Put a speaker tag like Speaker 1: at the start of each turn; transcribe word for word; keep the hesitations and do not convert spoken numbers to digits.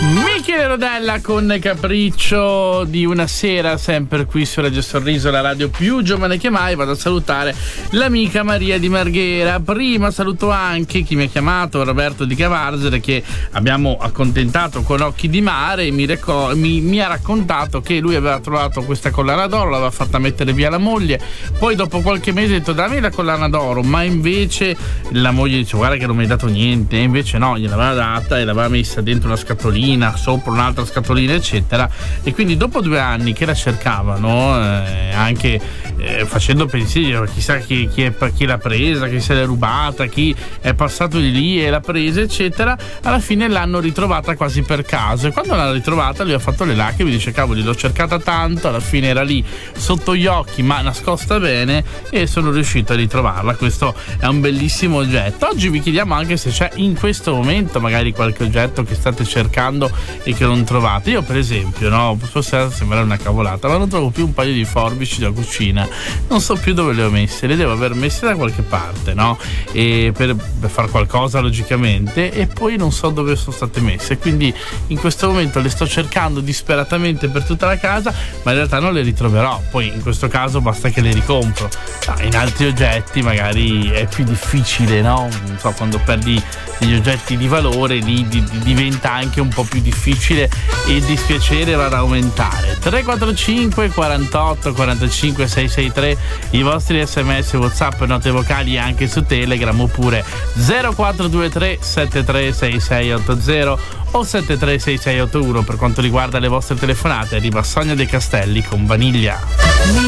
Speaker 1: Michele Rodella con Capriccio di una sera, sempre qui su Radio Sorriso, la radio più giovane che mai. Vado a salutare l'amica Maria di Marghera. Prima saluto anche chi mi ha chiamato, Roberto di Cavarzere, che abbiamo accontentato con Occhi di Mare. Mi, reco- mi, mi ha raccontato che lui aveva trovato questa collana d'oro, l'aveva fatta mettere via la moglie, poi dopo qualche mese ha detto dammi la collana d'oro, ma invece la moglie dice guarda che non mi hai dato niente, e invece no, gliel'aveva data e l'aveva messa dentro una scatolina, sopra un'altra scatolina eccetera, e quindi dopo due anni che la cercavano, eh, anche eh, facendo pensieri chissà chi, chi, è, chi l'ha presa, chi se l'è rubata, chi è passato di lì e l'ha presa eccetera, alla fine l'hanno ritrovata quasi per caso, e quando l'hanno ritrovata lui ha fatto le lacrime, dice cavoli l'ho cercata tanto, alla fine era lì sotto gli occhi ma nascosta bene e sono riuscito a ritrovarla. Questo è un bellissimo oggetto. Oggi vi chiediamo anche se c'è in questo momento magari qualche oggetto che state cercando e che non trovate. Io per esempio, no, forse sembra una cavolata, ma non trovo più un paio di forbici da cucina, non so più dove le ho messe, le devo aver messe da qualche parte, no? E per, per fare qualcosa logicamente, e poi non so dove sono state messe, quindi in questo momento le sto cercando disperatamente per tutta la casa, ma in realtà non le ritroverò. Poi in questo caso basta che le ricompro. No, in altri oggetti magari è più difficile, no? Non so, quando perdi degli oggetti di valore lì di, di, diventa anche un po' più difficile e il dispiacere va ad aumentare. Tre quattro cinque quarantotto quarantacinque seicentosessantatré i vostri sms, WhatsApp, note vocali anche su Telegram, oppure zero quattro due tre sette tre sei sei otto zero o sette tre sei sei otto uno. Per quanto riguarda le vostre telefonate arriva Sonia De Castelli con Vaniglia.